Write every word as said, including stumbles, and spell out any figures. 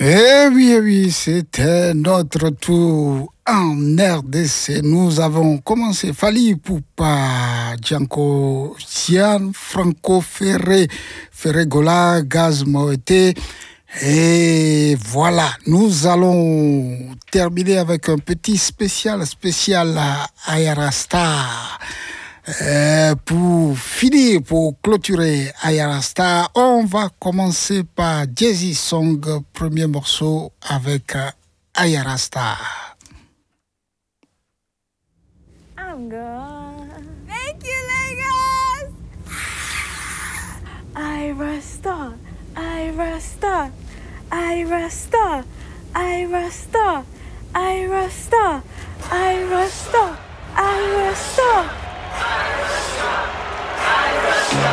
Eh oui, eh oui, c'était notre tour en R D C. Nous avons commencé Fali Ipupa, Django Sian, Franco Ferré, Ferregola, Gaz Moete. Et voilà, nous allons terminer avec un petit spécial, spécial à Ayarasta. Euh, pour finir, pour clôturer Ayarasta, on va commencer par Jazzy Song, premier morceau avec euh, Ayarasta. I'm gone. Thank you, Lagos! Ayarasta, Ayarasta, Ayarasta, Ayarasta, Ayarasta, Ayarasta, Ayarasta.